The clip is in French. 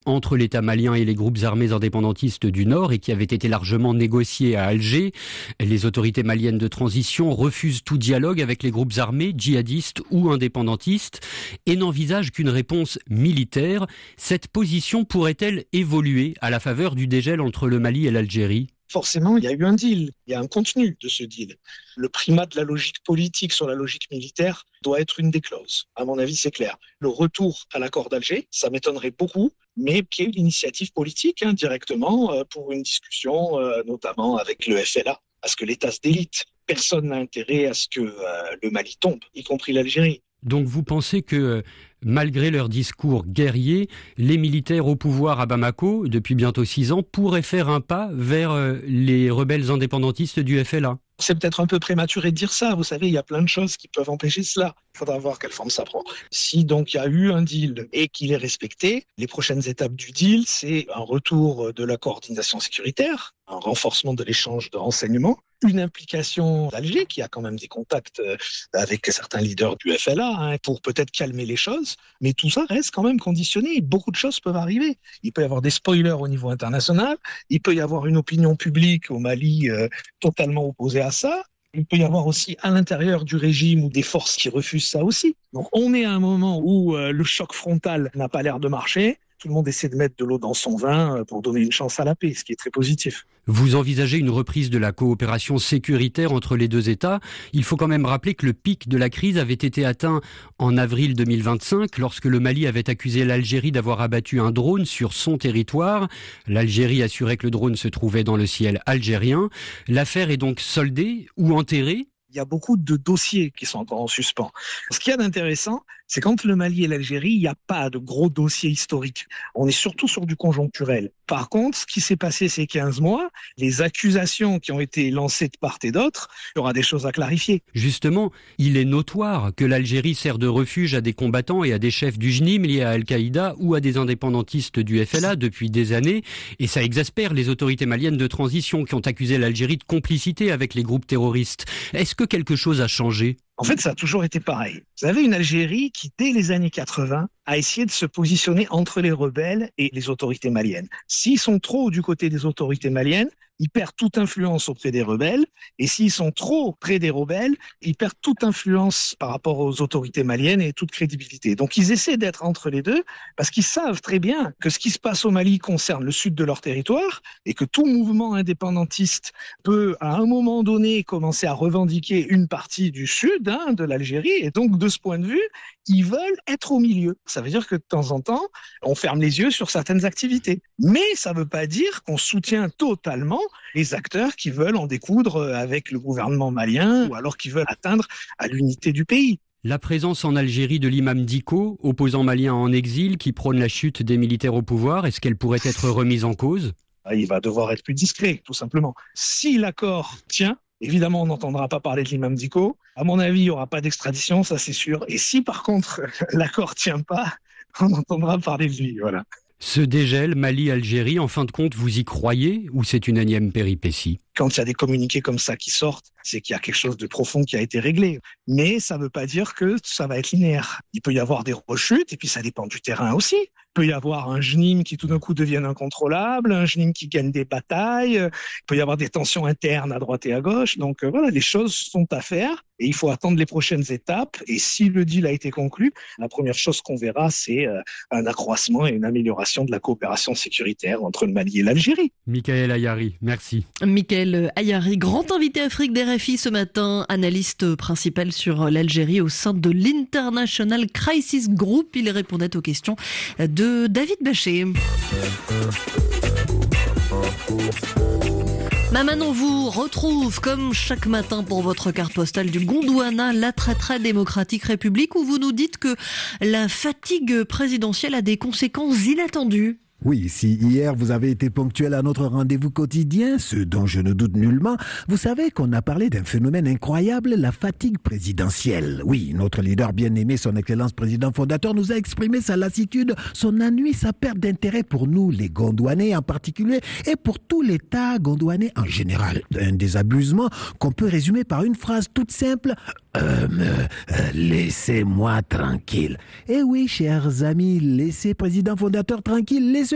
entre l'État malien et les groupes armés indépendantistes du Nord et qui avait été largement négocié à Alger. Les autorités maliennes de transition refusent tout dialogue avec les groupes armés, djihadistes ou indépendantistes et n'envisagent qu'une réponse militaire. Cette position pourrait-elle évoluer à la faveur du dégel entre le Mali et l'Algérie ? Forcément, il y a eu un deal, il y a un contenu de ce deal. Le primat de la logique politique sur la logique militaire doit être une des clauses. À mon avis, c'est clair. Le retour à l'accord d'Alger, ça m'étonnerait beaucoup, mais qu'il y ait une initiative politique directement pour une discussion, notamment avec le FLA, parce que l'État se délite. Personne n'a intérêt à ce que le Mali tombe, y compris l'Algérie. Donc vous pensez que, malgré leur discours guerrier, les militaires au pouvoir à Bamako, depuis bientôt 6 ans, pourraient faire un pas vers les rebelles indépendantistes du FLA ? C'est peut-être un peu prématuré de dire ça. Vous savez, il y a plein de choses qui peuvent empêcher cela. Il faudra voir quelle forme ça prend. Si donc il y a eu un deal et qu'il est respecté, les prochaines étapes du deal, c'est un retour de la coordination sécuritaire, un renforcement de l'échange de renseignements, une implication d'Alger qui a quand même des contacts avec certains leaders du FLA pour peut-être calmer les choses. Mais tout ça reste quand même conditionné. Beaucoup de choses peuvent arriver. Il peut y avoir des spoilers au niveau international. Il peut y avoir une opinion publique au Mali totalement opposée à ça. Il peut y avoir aussi à l'intérieur du régime ou des forces qui refusent ça aussi. Donc on est à un moment où le choc frontal n'a pas l'air de marcher. Tout le monde essaie de mettre de l'eau dans son vin pour donner une chance à la paix, ce qui est très positif. Vous envisagez une reprise de la coopération sécuritaire entre les deux États. Il faut quand même rappeler que le pic de la crise avait été atteint en avril 2025, lorsque le Mali avait accusé l'Algérie d'avoir abattu un drone sur son territoire. L'Algérie assurait que le drone se trouvait dans le ciel algérien. L'affaire est donc soldée ou enterrée ? Il y a beaucoup de dossiers qui sont encore en suspens. Ce qu'il y a d'intéressant, c'est qu'entre le Mali et l'Algérie, il n'y a pas de gros dossiers historiques. On est surtout sur du conjoncturel. Par contre, ce qui s'est passé ces 15 mois, les accusations qui ont été lancées de part et d'autre, il y aura des choses à clarifier. Justement, il est notoire que l'Algérie sert de refuge à des combattants et à des chefs du JNIM liés à Al-Qaïda ou à des indépendantistes du FLA depuis des années. Et ça exaspère les autorités maliennes de transition qui ont accusé l'Algérie de complicité avec les groupes terroristes. Est-ce que quelque chose a changé ? En fait, ça a toujours été pareil. Vous avez une Algérie qui, dès les années 80, a essayé de se positionner entre les rebelles et les autorités maliennes. S'ils sont trop du côté des autorités maliennes, ils perdent toute influence auprès des rebelles. Et s'ils sont trop près des rebelles, ils perdent toute influence par rapport aux autorités maliennes et toute crédibilité. Donc ils essaient d'être entre les deux parce qu'ils savent très bien que ce qui se passe au Mali concerne le sud de leur territoire et que tout mouvement indépendantiste peut, à un moment donné, commencer à revendiquer une partie du sud de l'Algérie. Et donc, de ce point de vue, ils veulent être au milieu. Ça veut dire que de temps en temps, on ferme les yeux sur certaines activités. Mais ça ne veut pas dire qu'on soutient totalement les acteurs qui veulent en découdre avec le gouvernement malien ou alors qui veulent atteindre à l'unité du pays. La présence en Algérie de l'imam Dicko, opposant malien en exil, qui prône la chute des militaires au pouvoir, est-ce qu'elle pourrait être remise en cause ? Il va devoir être plus discret, tout simplement. Si l'accord tient, évidemment, on n'entendra pas parler de l'imam Dicko. À mon avis, il n'y aura pas d'extradition, ça c'est sûr. Et si par contre l'accord ne tient pas, on entendra parler de lui. Voilà. Ce dégel Mali-Algérie, en fin de compte, vous y croyez ou c'est une énième péripétie ? Quand il y a des communiqués comme ça qui sortent, c'est qu'il y a quelque chose de profond qui a été réglé. Mais ça ne veut pas dire que ça va être linéaire. Il peut y avoir des rechutes, et puis ça dépend du terrain aussi. Il peut y avoir un JNIM qui tout d'un coup devienne incontrôlable, un JNIM qui gagne des batailles, il peut y avoir des tensions internes à droite et à gauche. Donc voilà, les choses sont à faire et il faut attendre les prochaines étapes. Et si le deal a été conclu, la première chose qu'on verra, c'est un accroissement et une amélioration de la coopération sécuritaire entre le Mali et l'Algérie. Michael Ayari, merci. Michael Ayari, grand invité Afrique d'RFI ce matin, analyste principal sur l'Algérie au sein de l'International Crisis Group. Il répondait aux questions de David Bachet. Manon vous retrouve comme chaque matin pour votre carte postale du Gondwana, la très très démocratique République, où vous nous dites que la fatigue présidentielle a des conséquences inattendues. Oui, si hier vous avez été ponctuel à notre rendez-vous quotidien, ce dont je ne doute nullement, vous savez qu'on a parlé d'un phénomène incroyable, la fatigue présidentielle. Oui, notre leader bien-aimé, son Excellence président fondateur, nous a exprimé sa lassitude, son ennui, sa perte d'intérêt pour nous, les Gondwanais en particulier, et pour tout l'État gondwanais en général. Un désabusement qu'on peut résumer par une phrase toute simple, laissez-moi tranquille. Eh oui, chers amis, laissez président fondateur tranquille, laissez